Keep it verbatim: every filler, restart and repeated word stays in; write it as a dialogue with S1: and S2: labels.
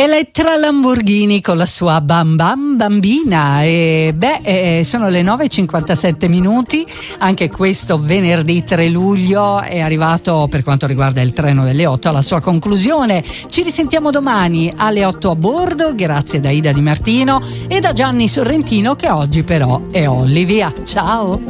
S1: Elettra Lamborghini con la sua Bam Bam Bambina. E beh, eh, sono le nove e cinquantasette minuti. Anche questo venerdì tre luglio è arrivato, per quanto riguarda il treno delle otto, alla sua conclusione. Ci risentiamo domani alle otto a bordo. Grazie da Ida Di Martino e da Gianni Sorrentino, che oggi però è Olivia. Ciao.